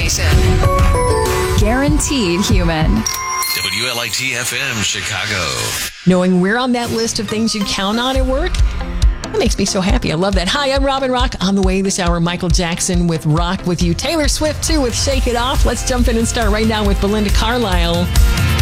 station. Guaranteed human. WLIT-FM Chicago. Knowing we're on that list of things you count on at work, that makes me so happy. I love that. Hi, I'm Robin Rock. On the way this hour, Michael Jackson with Rock With You. Taylor Swift, too, with Shake It Off. Let's jump in and start right now with Belinda Carlisle.